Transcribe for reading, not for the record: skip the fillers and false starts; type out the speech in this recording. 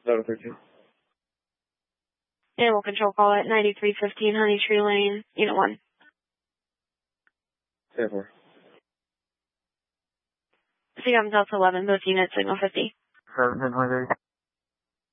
Level 13. Animal control call at 9315 Honey Tree Lane, Unit 1. 10-4. Sea Delta 11, both units, signal 50. 710